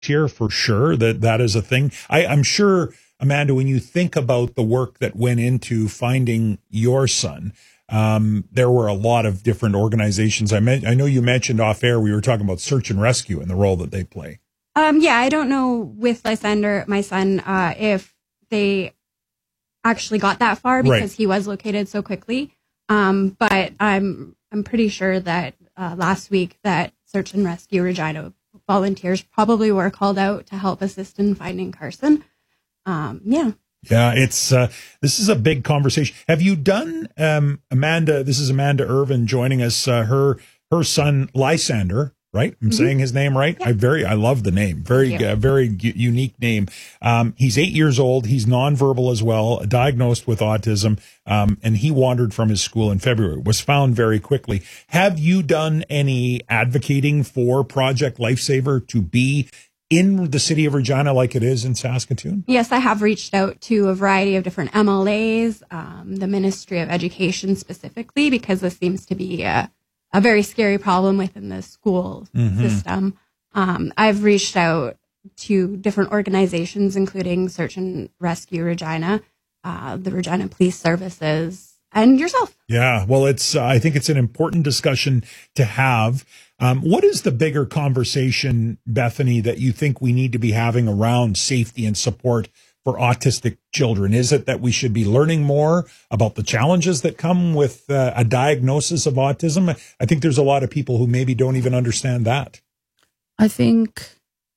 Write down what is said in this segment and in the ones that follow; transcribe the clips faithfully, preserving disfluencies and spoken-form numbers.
here for sure, that that is a thing. I, I'm sure, Amanda, when you think about the work that went into finding your son, um, there were a lot of different organizations. I meant, I know you mentioned off air, we were talking about search and rescue and the role that they play. Um, yeah, I don't know with Lysander, my son, uh, if they actually got that far because Right. he was located so quickly. Um, but I'm I'm pretty sure that uh, last week that Search and Rescue Regina volunteers probably were called out to help assist in finding Carson. Um, yeah. Yeah, it's uh, this is a big conversation. Have you done, um, Amanda? This is Amanda Irvin joining us. Uh, her her son Lysander, right? I'm mm-hmm. saying his name right. Yeah. I very I love the name. Very uh, very u- unique name. Um, he's eight years old. He's nonverbal as well, diagnosed with autism, um, and he wandered from his school in February. Was found very quickly. Have you done any advocating for Project Lifesaver to be in the city of Regina like it is in Saskatoon? Yes, I have reached out to a variety of different M L As, um, the Ministry of Education specifically, because this seems to be a, a very scary problem within the school mm-hmm. system. Um, I've reached out to different organizations, including Search and Rescue Regina, uh, the Regina Police Services, and yourself. Yeah, well, it's. Uh, I think it's an important discussion to have. Um, what is the bigger conversation, Bethany, that you think we need to be having around safety and support for autistic children? Is it that we should be learning more about the challenges that come with uh, a diagnosis of autism? I think there's a lot of people who maybe don't even understand that. I think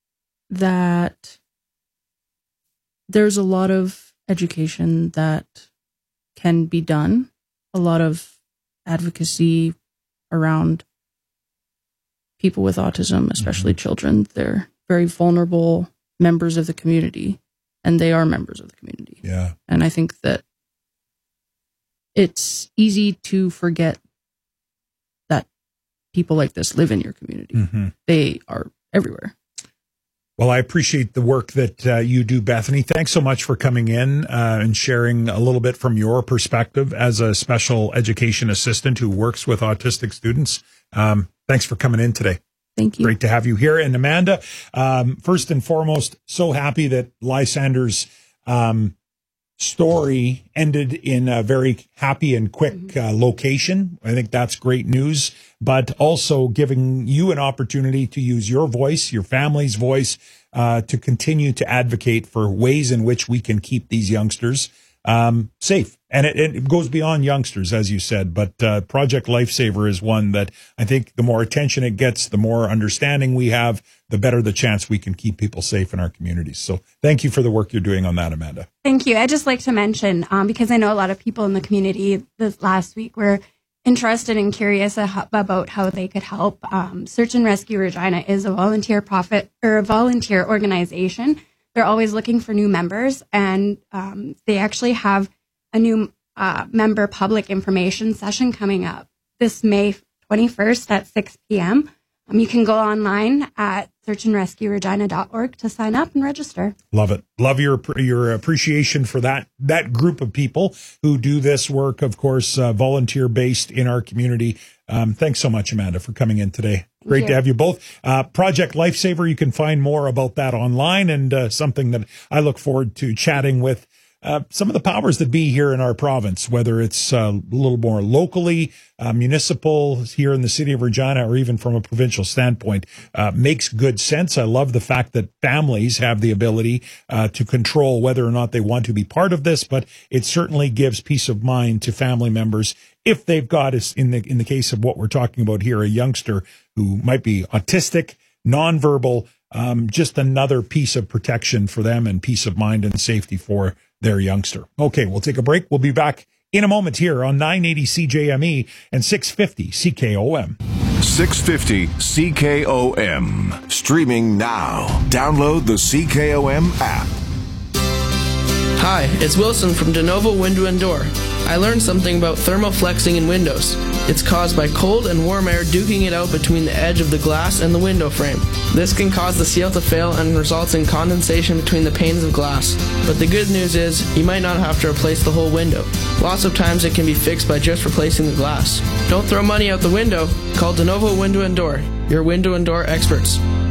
that there's a lot of education that can be done, a lot of advocacy around people with autism, especially mm-hmm. children. They're very vulnerable members of the community, and they are members of the community. Yeah. And I think that it's easy to forget that people like this live in your community. Mm-hmm. They are everywhere. Well, I appreciate the work that uh, you do, Bethany. Thanks so much for coming in uh, and sharing a little bit from your perspective as a special education assistant who works with autistic students. Um, thanks for coming in today. Thank you. Great to have you here. And Amanda, um, first and foremost, so happy that Lysander's um, story ended in a very happy and quick uh, location. I think that's great news, but also giving you an opportunity to use your voice, your family's voice, uh, to continue to advocate for ways in which we can keep these youngsters um, safe. And it, it goes beyond youngsters, as you said, but uh, Project Lifesaver is one that I think the more attention it gets, the more understanding we have, the better the chance we can keep people safe in our communities. So thank you for the work you're doing on that, Amanda. Thank you. I'd just like to mention, um, because I know a lot of people in the community this last week were interested and curious about how they could help. Um, Search and Rescue Regina is a volunteer profit or a volunteer organization. They're always looking for new members, and um, they actually have a new uh, member public information session coming up this May twenty-first at six p.m. Um, you can go online at search and rescue regina dot org to sign up and register. Love it. Love your your appreciation for that that group of people who do this work, of course, uh, volunteer-based in our community. Um, thanks so much, Amanda, for coming in today. Thank Great you. to have you both. Uh, Project Lifesaver, you can find more about that online, and uh, something that I look forward to chatting with Uh, some of the powers that be here in our province, whether it's uh, a little more locally, uh, municipal here in the city of Regina, or even from a provincial standpoint, uh, makes good sense. I love the fact that families have the ability uh, to control whether or not they want to be part of this, but it certainly gives peace of mind to family members if they've got, in the in the case of what we're talking about here, a youngster who might be autistic, nonverbal, um, just another piece of protection for them and peace of mind and safety for their youngster. Okay, we'll take a break. We'll be back in a moment here on nine eighty C J M E and six fifty C K O M. six fifty C K O M. Streaming now. Download the C K O M app. Hi, it's Wilson from De Novo Window and Door. I learned something about thermoflexing in windows. It's caused by cold and warm air duking it out between the edge of the glass and the window frame. This can cause the seal to fail and results in condensation between the panes of glass. But the good news is, you might not have to replace the whole window. Lots of times it can be fixed by just replacing the glass. Don't throw money out the window. Call De Novo Window and Door, your window and door experts.